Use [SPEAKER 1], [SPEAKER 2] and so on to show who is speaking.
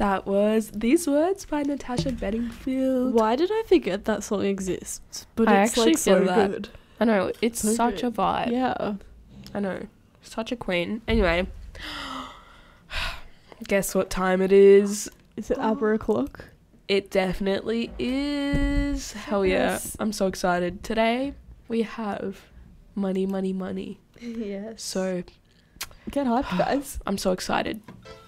[SPEAKER 1] That was These Words by Natasha Bedingfield.
[SPEAKER 2] Why did I forget that song exists? But
[SPEAKER 1] I
[SPEAKER 2] it's
[SPEAKER 1] actually
[SPEAKER 2] like so
[SPEAKER 1] feel that.
[SPEAKER 2] good.
[SPEAKER 1] I know, it's
[SPEAKER 2] So
[SPEAKER 1] such
[SPEAKER 2] good.
[SPEAKER 1] a vibe.
[SPEAKER 2] Yeah.
[SPEAKER 1] I know, such a queen. Anyway, guess what time it is?
[SPEAKER 2] Is it ABBA o'clock?
[SPEAKER 1] It definitely is. Hell yeah.
[SPEAKER 2] Yes.
[SPEAKER 1] I'm so excited. Today we have money.
[SPEAKER 2] Yes.
[SPEAKER 1] So
[SPEAKER 2] Get hyped, guys.
[SPEAKER 1] I'm so excited.